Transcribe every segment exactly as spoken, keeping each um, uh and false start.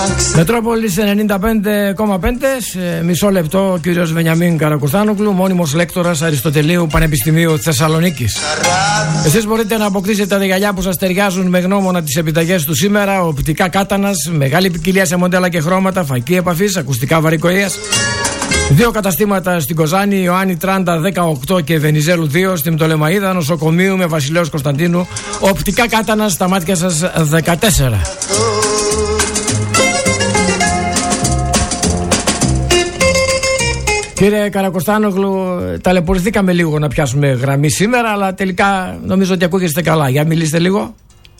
Μετρόπολης ενενήντα πέντε κόμμα πέντε, σε μισό λεπτό ο κύριος Βενιαμίν Καρακοστάνογλου, μόνιμος λέκτορας Αριστοτελείου Πανεπιστημίου Θεσσαλονίκης. Εσείς μπορείτε να αποκτήσετε τα γυαλιά που σας ταιριάζουν με γνώμονα τις επιταγές του σήμερα, οπτικά κάτανας, μεγάλη ποικιλία σε μοντέλα και χρώματα, φακή επαφής, ακουστικά βαρικοΐας. Δύο καταστήματα στην Κοζάνη, Ιωάννη Τράντα δεκαοκτώ και Βενιζέλου δύο, στην Πτολεμαΐδα, νοσοκομείου με Βασιλέως Κωνσταντίνου, οπτικά κάτανα στα μάτια σας δεκατέσσερα. Κύριε Καρακοστάνογλου, ταλαιπωρηθήκαμε λίγο να πιάσουμε γραμμή σήμερα, αλλά τελικά νομίζω ότι ακούγεστε καλά. Για μιλήστε λίγο.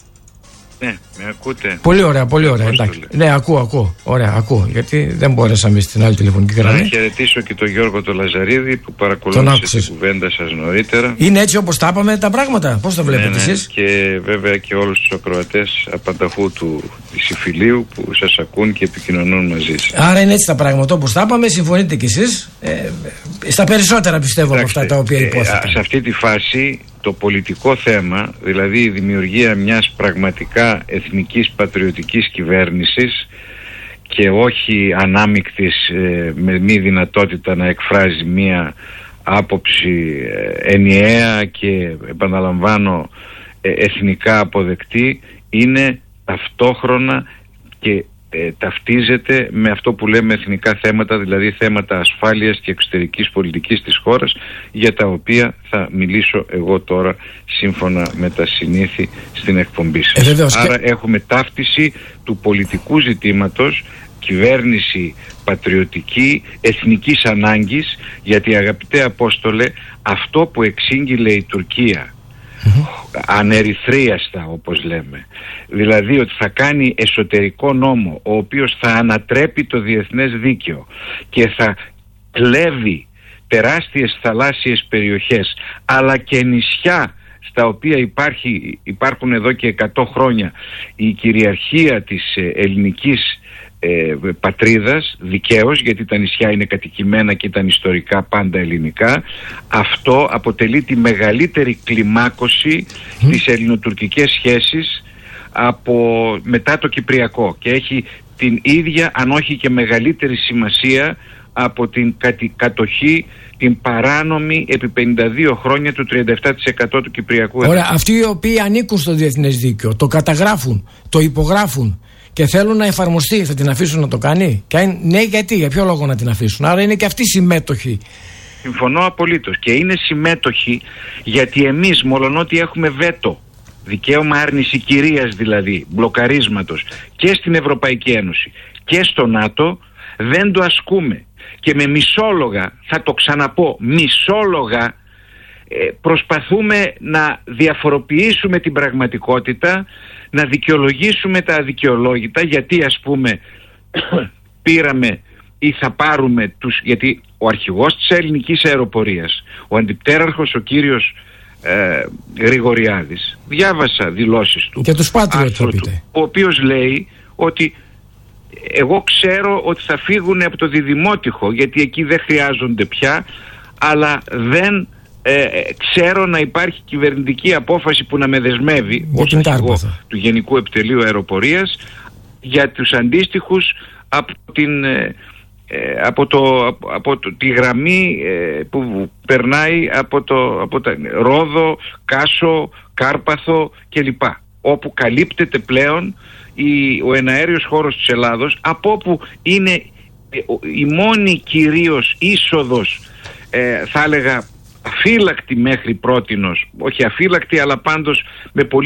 Ναι, με ακούτε? Πολύ ωραία, πολύ ωραία. Εντάξει. Ναι, ακούω, ακούω. Ωραία, ακούω. Γιατί δεν μπορέσαμε στην άλλη τηλεφωνική γραμμή. Να χαιρετήσω και τον Γιώργο τον Λαζαρίδη που παρακολούθησε την κουβέντα σας νωρίτερα. Είναι έτσι όπως τα είπαμε τα πράγματα? Πώς τα βλέπετε, ναι, ναι, εσείς? Και βέβαια και όλους τους ακροατές απανταχού του Ισηφιλίου που σας ακούν και επικοινωνούν μαζί σας. Άρα είναι έτσι τα πράγματα όπως τα είπαμε, συμφωνείτε κι εσείς. Ε, στα περισσότερα πιστεύω από αυτά τα οποία υπόθηκαν. Ε, σε αυτή τη φάση το πολιτικό θέμα, δηλαδή η δημιουργία μιας πραγματικά εθνικής πατριωτικής κυβέρνησης και όχι ανάμεικτης ε, με μη δυνατότητα να εκφράζει μία άποψη ε, ενιαία και επαναλαμβάνω ε, εθνικά αποδεκτή, είναι ταυτόχρονα και ε, ταυτίζεται με αυτό που λέμε εθνικά θέματα, δηλαδή θέματα ασφάλειας και εξωτερικής πολιτικής της χώρας, για τα οποία θα μιλήσω εγώ τώρα σύμφωνα με τα συνήθη στην εκπομπή σας. Ε, Άρα και... έχουμε ταύτιση του πολιτικού ζητήματος, κυβέρνηση πατριωτική, εθνικής ανάγκης, γιατί αγαπητέ Απόστολε, αυτό που εξήγηλε η Τουρκία Mm-hmm. ανερυθρίαστα όπως λέμε, δηλαδή ότι θα κάνει εσωτερικό νόμο ο οποίος θα ανατρέπει το διεθνές δίκαιο και θα κλέβει τεράστιες θαλάσσιες περιοχές αλλά και νησιά στα οποία υπάρχει, υπάρχουν εδώ και εκατό χρόνια η κυριαρχία της ελληνικής Ε, πατρίδας δικαίως, γιατί τα νησιά είναι κατοικημένα και ήταν ιστορικά πάντα ελληνικά. Αυτό αποτελεί τη μεγαλύτερη κλιμάκωση mm. της ελληνοτουρκικές σχέσεις από μετά το Κυπριακό και έχει την ίδια αν όχι και μεγαλύτερη σημασία από την κατη, κατοχή την παράνομη επί πενήντα δύο χρόνια του τριάντα επτά τοις εκατό του Κυπριακού. Ωραία, αυτοί οι οποίοι ανήκουν στο διεθνές δίκαιο, το καταγράφουν, το υπογράφουν και θέλουν να εφαρμοστεί, θα την αφήσουν να το κάνει? Και αν ναι, γιατί, για ποιο λόγο να την αφήσουν? Άρα είναι και αυτοί συμμέτοχοι. Συμφωνώ απολύτως. Και είναι συμμέτοχοι γιατί εμείς, μολονότι έχουμε βέτο, δικαίωμα άρνηση κυρίας δηλαδή, μπλοκαρίσματος, και στην Ευρωπαϊκή Ένωση και στο ΝΑΤΟ, δεν το ασκούμε. Και με μισόλογα, θα το ξαναπώ, μισόλογα, προσπαθούμε να διαφοροποιήσουμε την πραγματικότητα, να δικαιολογήσουμε τα αδικαιολόγητα, γιατί ας πούμε πήραμε ή θα πάρουμε τους, γιατί ο αρχηγός της ελληνικής αεροπορίας, ο αντιπτέραρχος ο κύριος ε, Γρηγοριάδης, διάβασα δηλώσεις του και τους Patriot, του, ο οποίος λέει ότι εγώ ξέρω ότι θα φύγουν από το Διδημότυχο γιατί εκεί δεν χρειάζονται πια, αλλά δεν Ε, ξέρω να υπάρχει κυβερνητική απόφαση που να με δεσμεύει ως αρχηγό του Γενικού Επιτελείου Αεροπορίας για τους αντίστοιχους από, την, ε, από, το, από το, τη γραμμή ε, που περνάει από, το, από τα Ρόδο, Κάσο, Κάρπαθο κλπ, όπου καλύπτεται πλέον η, ο εναέριος χώρος της Ελλάδος, από όπου είναι η μόνη κυρίως είσοδος, ε, θα έλεγα αφύλακτη μέχρι πρότινος, όχι αφύλακτη αλλά πάντως με πολύ